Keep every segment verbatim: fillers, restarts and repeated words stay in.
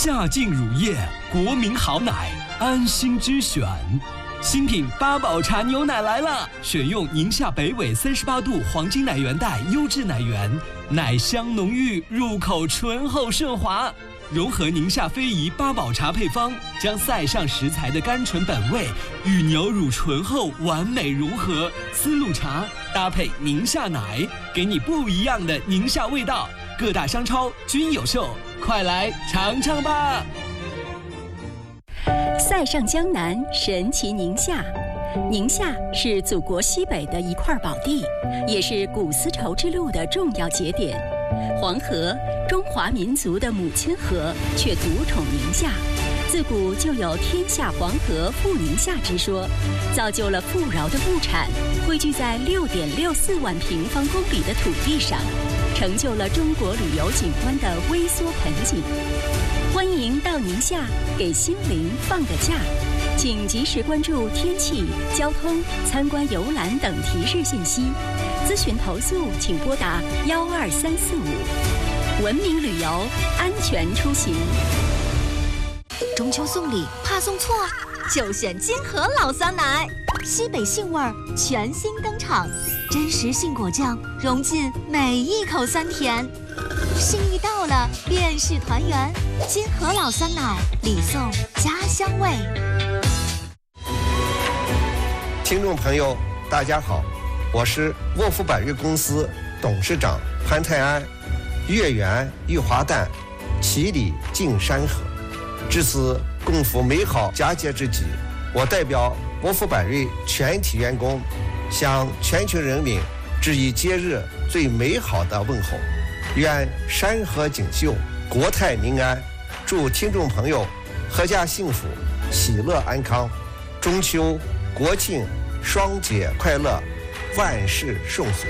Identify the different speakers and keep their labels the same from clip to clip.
Speaker 1: 夏净乳业，国民好奶，安心之选。新品八宝茶牛奶来了，选用宁夏北纬三十八度黄金奶源带优质奶源，奶香浓郁，入口醇厚顺滑。融合宁夏非遗八宝茶配方，将塞上食材的甘醇本味与牛乳醇厚完美融合。丝路茶搭配宁夏奶，给你不一样的宁夏味道。各大商超均有售，快来尝尝吧！
Speaker 2: 塞上江南，神奇宁夏。宁夏是祖国西北的一块宝地，也是古丝绸之路的重要节点。黄河，中华民族的母亲河，却独宠宁夏。自古就有天下黄河富宁夏之说，造就了富饶的物产汇聚在六点六四万平方公里的土地上，成就了中国旅游景观的微缩盆景。欢迎到宁夏给心灵放个假，请及时关注天气、交通、参观游览等提示信息。咨询投诉请拨打幺二三四五。文明旅游，安全出行。
Speaker 3: 中秋送礼怕送错，就选金河老酸奶，西北杏味儿全新登场，真实杏果酱融进每一口酸甜。心意到了，便是团圆。金河老酸奶，礼送家乡味。
Speaker 4: 听众朋友，大家好，我是沃夫百瑞公司董事长潘泰安。月圆玉华诞，其里净山河。至此共赴美好佳节之际，我代表沃夫百瑞全体员工，向全球人民致以节日最美好的问候。愿山河锦绣，国泰民安，祝听众朋友阖家幸福，喜乐安康。中秋、国庆双节快乐，万事顺遂。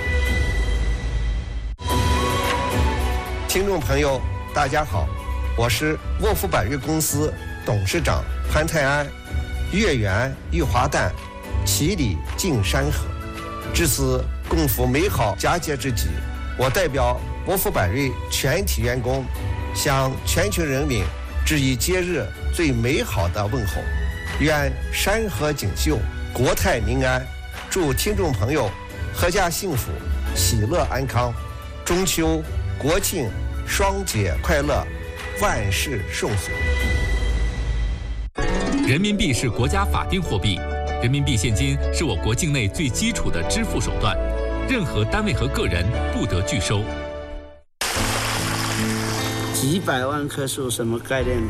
Speaker 4: 听众朋友，大家好，我是沃夫百瑞公司董事长潘泰安。月圆玉华诞，其里净山河。至此共赴美好佳节之际，我代表沃夫百瑞全体员工，向全球人民致以节日最美好的问候。愿山河锦绣，国泰民安，祝听众朋友阖家幸福，喜乐安康。中秋、国庆双节快乐，万事顺遂。
Speaker 5: 人民币是国家法定货币，人民币现金是我国境内最基础的支付手段，任何单位和个人不得拒收。
Speaker 6: 几百万棵树什么概念呢？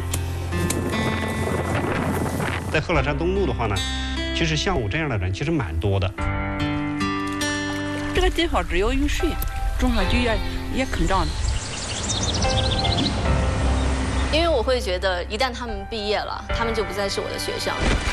Speaker 7: 在贺老山东路的话呢，其实像我这样的人其实蛮多的。
Speaker 8: 这个地方只要有水，种下去也也肯长的。
Speaker 9: 因为我会觉得，一旦他们毕业了，他们就不再是我的学生。